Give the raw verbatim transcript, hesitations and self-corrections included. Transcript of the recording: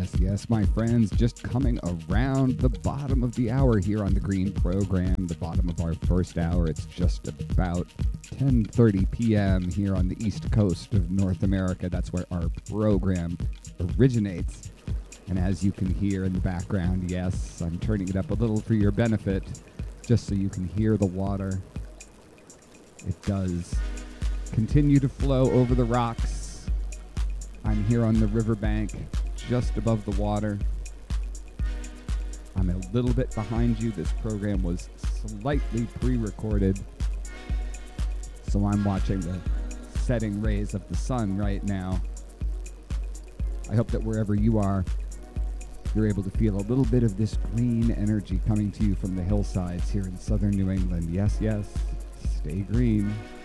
Yes, yes, my friends, just coming around the bottom of the hour here on the Green Program, the bottom of our first hour. It's just about ten thirty p.m. here on the East Coast of North America. That's where our program originates. And as you can hear in the background, yes, I'm turning it up a little for your benefit, just so you can hear the water. It does continue to flow over the rocks. I'm here on the riverbank, just above the water. I'm a little bit behind you. This program was slightly pre-recorded, so I'm watching the setting rays of the sun right now. I hope that wherever you are, you're able to feel a little bit of this green energy coming to you from the hillsides here in southern New England. Yes, yes, stay green.